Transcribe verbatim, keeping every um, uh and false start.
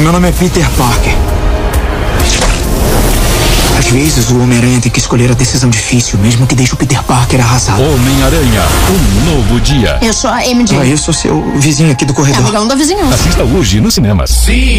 O meu nome é Peter Parker. Às vezes o Homem-Aranha tem que escolher a decisão difícil, mesmo que deixe o Peter Parker arrasado. Homem-Aranha, um novo dia. Eu sou a M J. Ah, eu sou seu vizinho aqui do corredor. É amigão da vizinhança. Assista hoje no cinema. Sim!